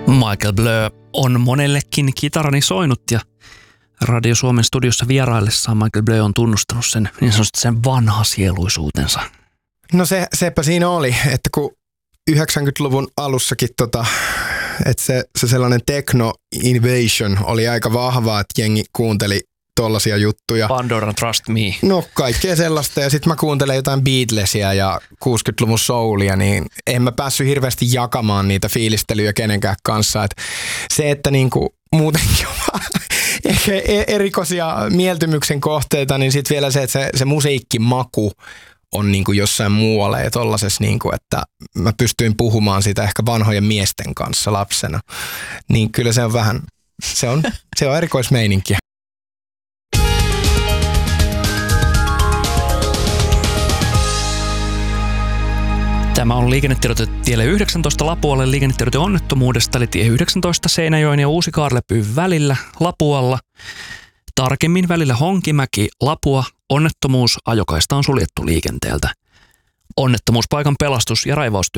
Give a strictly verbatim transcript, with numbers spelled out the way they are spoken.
Michael Blö on monellekin kitarani soinut ja Radio Suomen studiossa vieraillessaan Michael Blö on tunnustanut sen niin sanotusti sen vanhasieluisuutensa. No se, sepä siinä oli, että kun yhdeksänkymmentäluvun alussakin tota, että se, se sellainen techno invasion oli aika vahvaa, että jengi kuunteli tollaisia juttuja. Pandora Trust Me. No kaikkea sellaista ja sitten mä kuuntelen jotain Beatlesia ja kuusikymmentäluvun soulia, niin en mä päässyt hirveästi jakamaan niitä fiilistelyjä kenenkään kanssa. Et se, että niinku muutenkin on ehkä erikoisia mieltymyksen kohteita, niin sitten vielä se, että se, se musiikkimaku on niinku jossain muualla ja tollasessa, niinku, että mä pystyin puhumaan sitä ehkä vanhojen miesten kanssa lapsena. Niin kyllä se on vähän, se on, se on erikoismeininkiä. Tämä on liikennetiedote tielle yhdeksäntoista Lapualle liikennetiedote onnettomuudesta, eli tie yhdeksäntoista Seinäjoen ja Uusi-Kaarlepyyn välillä Lapualla. Tarkemmin välillä Honkimäki, Lapua, onnettomuus, ajokaista on suljettu liikenteeltä. Onnettomuuspaikan pelastus- ja raivaustyö